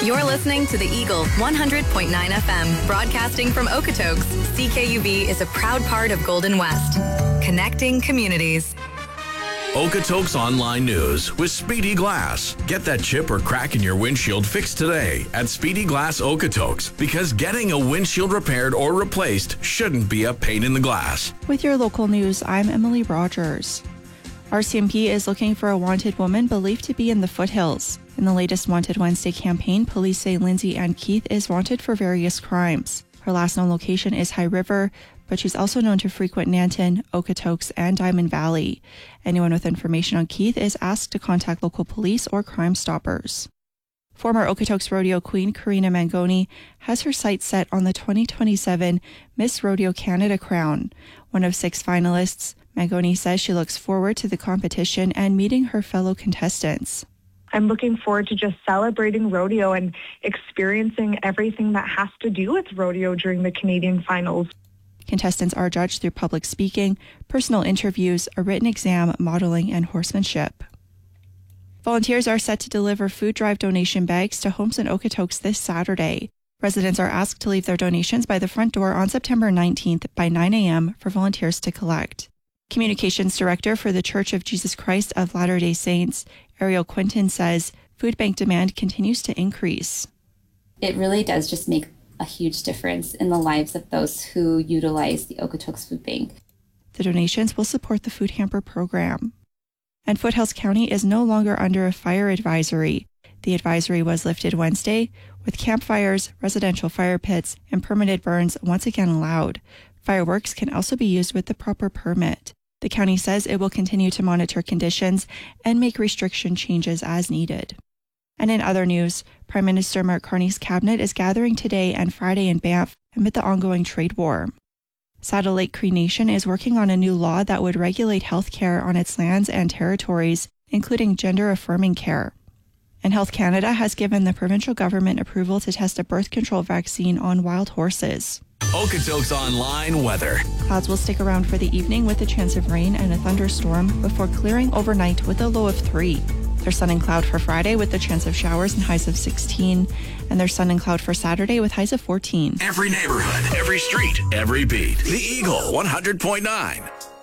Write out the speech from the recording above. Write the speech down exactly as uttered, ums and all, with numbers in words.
You're listening to the Eagle one hundred point nine F M, broadcasting from Okotoks. C K U B is a proud part of Golden West, connecting communities. Okotoks Online News with Speedy Glass. Get that chip or crack in your windshield fixed today at Speedy Glass Okotoks, because getting a windshield repaired or replaced shouldn't be a pain in the glass. With your local news, I'm Emily Rogers. R C M P is looking for a wanted woman believed to be in the foothills. In the latest Wanted Wednesday campaign, police say Lindsay Ann Keith is wanted for various crimes. Her last known location is High River, but she's also known to frequent Nanton, Okotoks, and Diamond Valley. Anyone with information on Keith is asked to contact local police or Crime Stoppers. Former Okotoks rodeo queen Karina Mangoni has her sights set on the twenty twenty-seven Miss Rodeo Canada crown. One of six finalists, Mangoni says she looks forward to the competition and meeting her fellow contestants. I'm looking forward to just celebrating rodeo and experiencing everything that has to do with rodeo during the Canadian finals. Contestants are judged through public speaking, personal interviews, a written exam, modeling, and horsemanship. Volunteers are set to deliver food drive donation bags to homes in Okotoks this Saturday. Residents are asked to leave their donations by the front door on September nineteenth by nine a.m. for volunteers to collect. Communications Director for the Church of Jesus Christ of Latter-day Saints, Ariel Quinton, says food bank demand continues to increase. It really does just make a huge difference in the lives of those who utilize the Okotoks Food Bank. The donations will support the Food Hamper program. And Foothills County is no longer under a fire advisory. The advisory was lifted Wednesday, with campfires, residential fire pits, and permitted burns once again allowed. Fireworks can also be used with the proper permit. The county says it will continue to monitor conditions and make restriction changes as needed. And in other news, Prime Minister Mark Carney's cabinet is gathering today and Friday in Banff amid the ongoing trade war. Saddle Lake Cree Nation is working on a new law that would regulate health care on its lands and territories, including gender-affirming care. And Health Canada has given the provincial government approval to test a birth control vaccine on wild horses. Okotoks Online weather. Clouds will stick around for the evening with a chance of rain and a thunderstorm before clearing overnight with a low of three. There's sun and cloud for Friday with a chance of showers and highs of sixteen. And there's sun and cloud for Saturday with highs of fourteen. Every neighborhood, every street, every beat. The Eagle one hundred point nine.